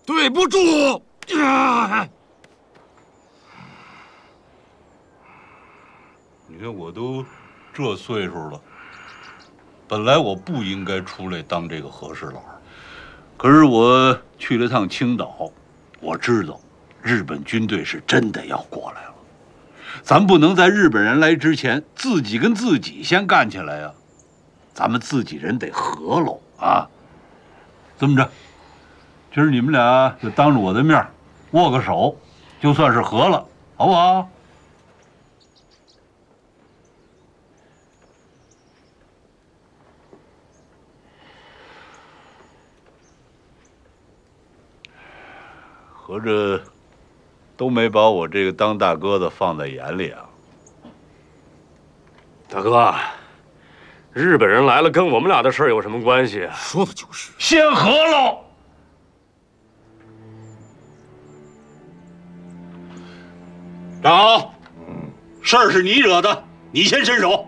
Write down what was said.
对不住。 你看我都这岁数了，本来我不应该出来当这个和事佬，可是我去了趟青岛，我知道日本军队是真的要过来了，咱不能在日本人来之前自己跟自己先干起来呀，咱们自己人得和喽啊！这么着，今儿你们俩就当着我的面握个手，就算是和了，好不好？合着都没把我这个当大哥的放在眼里啊！ 大哥，日本人来了，跟我们俩的事儿有什么关系啊？ 说的就是， 先和喽！站好，事儿是你惹的，你先伸手。